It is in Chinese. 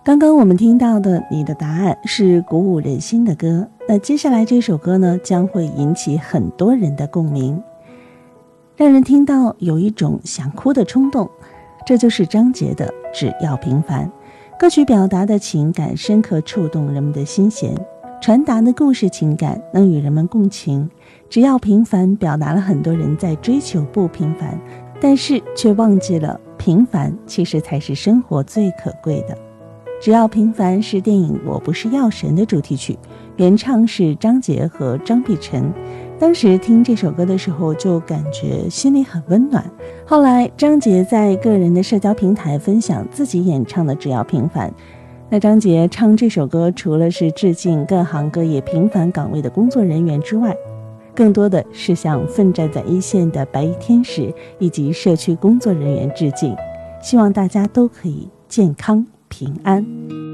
刚刚我们听到的你的答案是鼓舞人心的歌，那接下来这首歌呢，将会引起很多人的共鸣，让人听到有一种想哭的冲动。这就是张杰的《只要平凡》。歌曲表达的情感深刻触动人们的心弦，传达的故事情感能与人们共情。只要平凡表达了很多人在追求不平凡，但是却忘记了平凡其实才是生活最可贵的。只要平凡是电影《我不是药神》的主题曲，原唱是张杰和张碧晨。当时听这首歌的时候就感觉心里很温暖。后来张杰在个人的社交平台分享自己演唱的《只要平凡》。那张杰唱这首歌除了是致敬各行各业平凡岗位的工作人员之外，更多的是向奋战在一线的白衣天使以及社区工作人员致敬，希望大家都可以健康平安。